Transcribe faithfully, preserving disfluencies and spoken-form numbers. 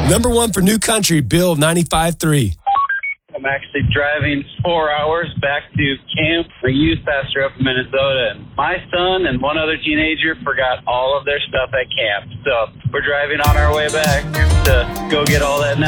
Number one for New Country, Bill ninety-five three. I'm actually driving four hours back to camp, a youth pastor up in Minnesota, and my son and one other teenager forgot all of their stuff at camp. So we're driving on our way back to go get all that